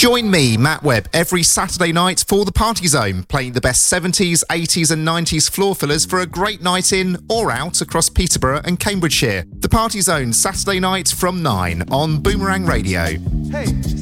Join me, Matt Webb, every Saturday night for The Party Zone, playing the best 70s, 80s and 90s floor fillers for a great night in or out across Peterborough and Cambridgeshire. The Party Zone, Saturday night from 9 on Boomerang Radio. Hey.